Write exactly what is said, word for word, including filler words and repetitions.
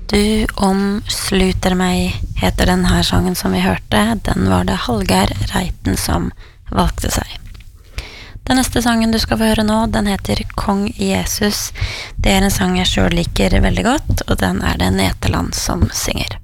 Du omsluter meg, heter den her sangen som vi hørte. Den var det Hallgeir Reiten som valgte seg. Den neste sangen du skal få høre nå, den heter Kong Jesus. Det er en sang jeg selv liker veldig godt, og den er det Neteland som synger.